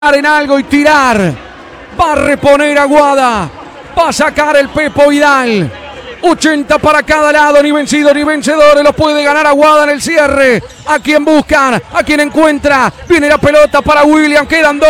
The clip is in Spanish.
en algo y tirar. Va a reponer Aguada. Va a sacar el Pepo Vidal. 80 para cada lado, ni vencidos ni vencedores. Lo puede ganar Aguada en el cierre. A quien buscan, a quien encuentra. Viene la pelota para William, quedan dos.